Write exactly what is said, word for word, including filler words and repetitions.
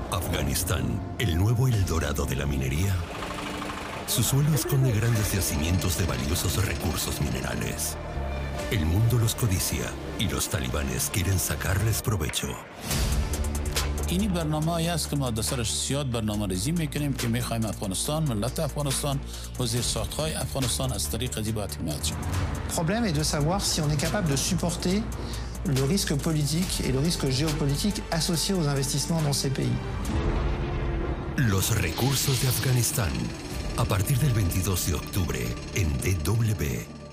Afganistán, el nuevo Eldorado de la minería. Su suelo esconde grandes yacimientos de valiosos recursos minerales. El mundo los codicia y los talibanes quieren sacarles provecho. اینی برنامه‌ای است که ما در سرش زیاد برنامه‌ریزی می‌کنیم که می‌خوایم افغانستان، ملت افغانستان و زیرساخت‌های افغانستان از طریق زیبا حمایت شود. Le problème est de savoir si on est capable de supporter le risque politique et le risque géopolitique associés aux investissements dans ces pays. Los recursos de Afganistán, a partir del veintidós de octubre en D W.